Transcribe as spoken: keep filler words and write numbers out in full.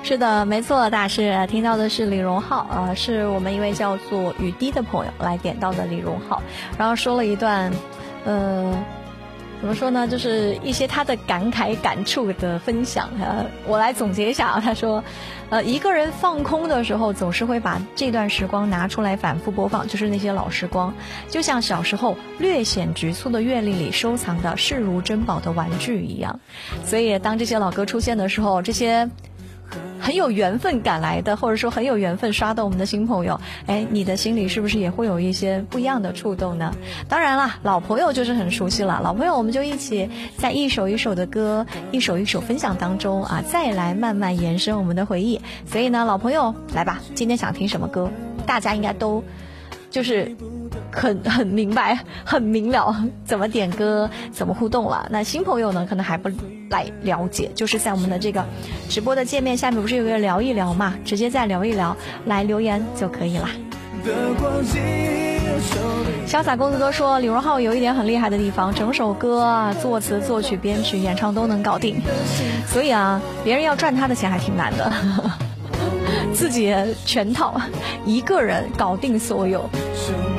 是的，没错，大师听到的是李荣浩啊、呃，是我们一位叫做雨滴的朋友来点到的李荣浩，然后说了一段，呃。怎么说呢，就是一些他的感慨感触的分享。呃，我来总结一下啊，他说呃，一个人放空的时候总是会把这段时光拿出来反复播放，就是那些老时光，就像小时候略显局促的阅历里收藏的视如珍宝的玩具一样。所以当这些老歌出现的时候，这些很有缘分赶来的，或者说很有缘分刷到我们的新朋友，哎，你的心里是不是也会有一些不一样的触动呢？当然啦，老朋友就是很熟悉了，老朋友我们就一起在一首一首的歌，一首一首分享当中啊，再来慢慢延伸我们的回忆。所以呢，老朋友来吧，今天想听什么歌？大家应该都就是很很明白很明了怎么点歌怎么互动了。那新朋友呢可能还不来了解，就是在我们的这个直播的界面下面不是有个聊一聊嘛，直接在聊一聊来留言就可以了。潇洒公子都说李荣浩有一点很厉害的地方，整首歌啊作词作曲编曲演唱都能搞定，所以啊别人要赚他的钱还挺难的自己全套一个人搞定所有。